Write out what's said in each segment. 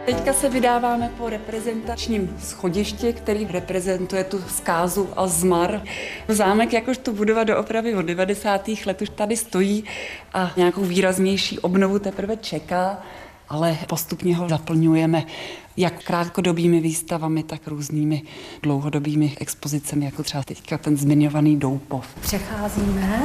Teďka se vydáváme po reprezentačním schodišti, který reprezentuje tu zkázu a zmar. Zámek jakožto budova doopravdy od 90. let už tady stojí a nějakou výraznější obnovu teprve čeká, ale postupně ho zaplňujeme jak krátkodobými výstavami, tak různými dlouhodobými expozicemi, jako třeba teďka ten zmiňovaný Doupov. Přecházíme.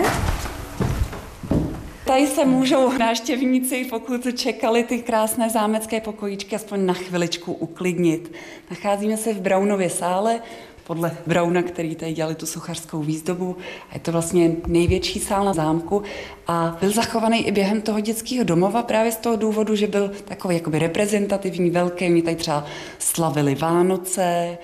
Tady se můžou návštěvníci, pokud čekali ty krásné zámecké pokojíčky, aspoň na chviličku uklidnit. Nacházíme se v Braunově sále, podle Brauna, který tady dělali tu sochařskou výzdobu. A je to vlastně největší sál na zámku a byl zachovaný i během toho dětského domova právě z toho důvodu, že byl takový jakoby reprezentativní, velký. Oni tady třeba slavili Vánoce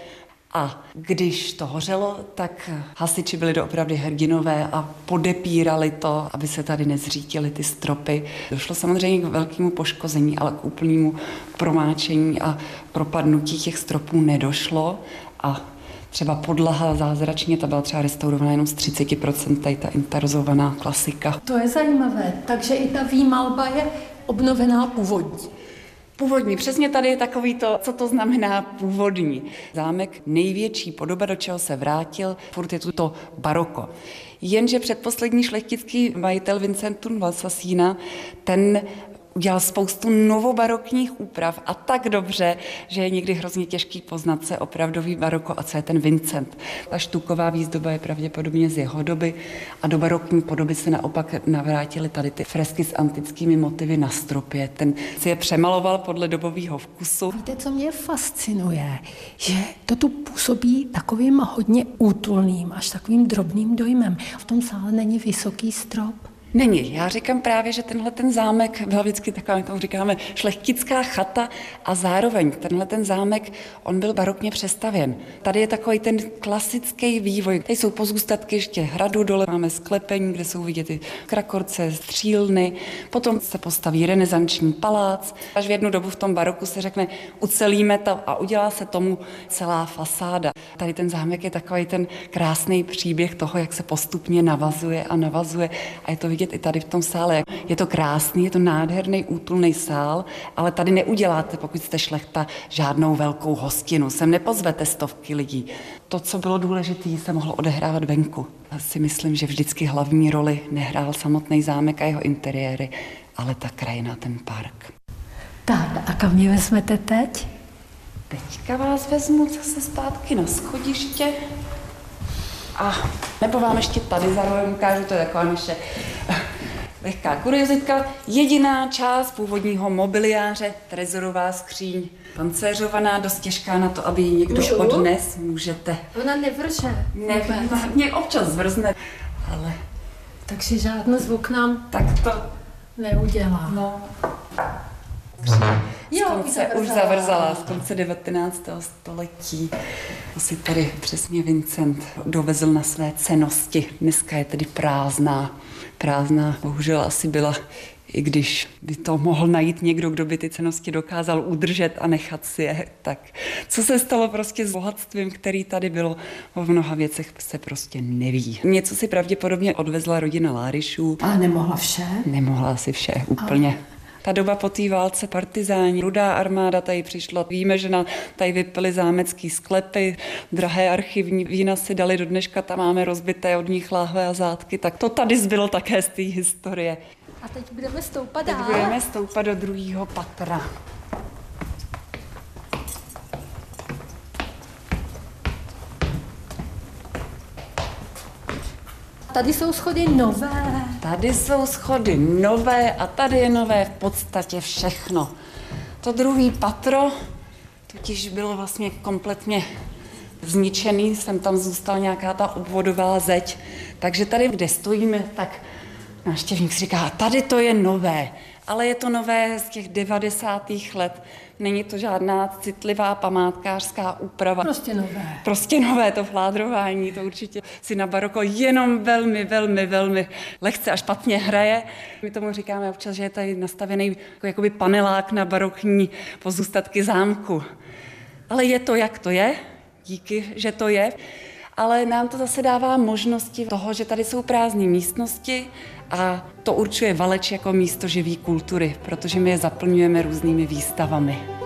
a když to hořelo, tak hasiči byli doopravdy hrdinové a podepírali to, aby se tady nezřítily ty stropy. Došlo samozřejmě k velkému poškození, ale k úplnému promáčení a propadnutí těch stropů nedošlo a třeba podlaha zázračně, ta byla třeba restaurovaná jenom z 30%, tady ta interozovaná klasika. To je zajímavé, takže i ta výmalba je obnovená původní. Původní, přesně tady je takový to, co to znamená původní. Zámek největší podoba, do čeho se vrátil, furt je tu to baroko. Jenže předposlední šlechtický majitel Vincentun Valsasína, ten udělal spoustu novobarokních úprav a tak dobře, že je někdy hrozně těžký poznat, co je opravdový baroko a co je ten Vincent. Ta štuková výzdoba je pravděpodobně z jeho doby a do barokní podoby se naopak navrátily tady ty fresky s antickými motivy na stropě. Ten si je přemaloval podle dobového vkusu. Víte, co mě fascinuje? Že to tu působí takovým hodně útulným, až takovým drobným dojmem. V tom sále není vysoký strop. Není. Já říkám právě, že tenhle ten zámek byl vždycky taková, jak tomu říkáme, šlechtická chata a zároveň tenhle ten zámek, on byl barokně přestavěn. Tady je takový ten klasický vývoj. Tady jsou pozůstatky ještě hradu, dole máme sklepení, kde jsou vidět ty krakorce, střílny, potom se postaví renesanční palác. Až v jednu dobu v tom baroku se řekne, ucelíme to a udělá se tomu celá fasáda. Tady ten zámek je takový ten krásný příběh toho, jak se postupně navazuje a je to vidět i tady v tom sále. Je to krásný, je to nádherný, útulný sál, ale tady neuděláte, pokud jste šlechta, žádnou velkou hostinu. Sem nepozvete stovky lidí. To, co bylo důležité, se mohlo odehrávat venku. Já si myslím, že vždycky hlavní roli nehrál samotný zámek a jeho interiéry, ale ta krajina, ten park. Tak, a kam mě vezmete teď? Teďka vás vezmu zase zpátky na schodiště. A nebo vám ještě tady zároveň ukážu, to je taková naše lehká kuriozitka. Jediná část původního mobiliáře, trezorová skříň, pancéřovaná, dost těžká na to, aby ji někdo odnes. Můžete. Ona nevrže. Mě občas zvrzne, ale... Takže žádný zvuk nám tak to neudělá. No. Už zavrzala z konce 19. století. Asi tady přesně Vincent dovezl na své cennosti. Dneska je tedy prázdná. Bohužel asi byla, i když by to mohl najít někdo, kdo by ty cennosti dokázal udržet a nechat si je. Tak co se stalo prostě s bohatstvím, který tady bylo, v mnoha věcech se prostě neví. Něco si pravděpodobně odvezla rodina Láryšů. Ale nemohla vše? Nemohla si vše, úplně. Ta doba po té válce partizáni, Rudá armáda tady přišla. Víme, že tady vypily zámecký sklepy, drahé archivní vína si dali do dneška, tam máme rozbité od nich láhve a zátky, tak to tady zbylo také z té historie. A teď budeme stoupat dál. Teď budeme stoupat do druhého patra. Tady jsou schody nové. Tady jsou schody nové a tady je nové v podstatě všechno. To druhý patro totiž bylo vlastně kompletně zničený, sem tam zůstala nějaká ta obvodová zeď. Takže tady, kde stojíme, tak návštěvník si říká, tady to je nové, ale je to nové z těch 90. let. Není to žádná citlivá památkářská úprava. Prostě nové to fládrování, to určitě si na baroko jenom velmi lehce a špatně hraje. My tomu říkáme občas, že je tady nastavený jakoby panelák na barokní pozůstatky zámku. Ale je to, jak to je, díky, že to je. Ale nám to zase dává možnosti toho, že tady jsou prázdné místnosti a to určuje Valeč jako místo živé kultury, protože my je zaplňujeme různými výstavami.